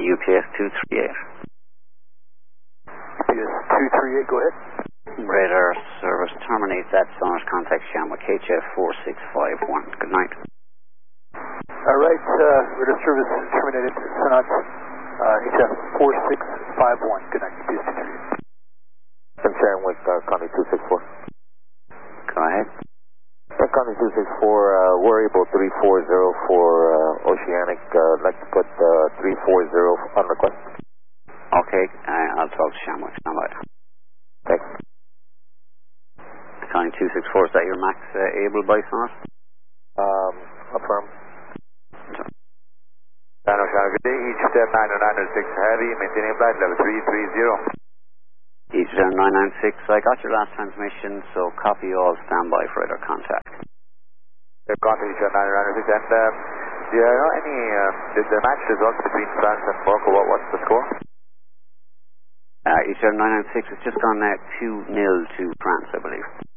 UPS 238. UPS 238, go ahead. Radar service terminates at Sonos. Contact Shamrock HF 4651. Good night. All right, radar service terminated. Sonos HF 4651. Good night, UPS 238. I'm sharing with Connie 264. Go ahead. Connie 264, we're able 340 for Oceanic. Let's put 340 on request. Okay, I'll talk to Shamrock. Stand by. Thanks. Connie 264, is that your max able by Sonos? Affirm. San Oceanic, good day. Each step 90906 Heavy, maintaining flight level 330. Each down 996, I got your last transmission, so copy all, standby for radar contact. Contact each 90906, and do you know any, did the match results between France and Morocco, what's the score? Each 996, it's just gone 2-0 to France, I believe.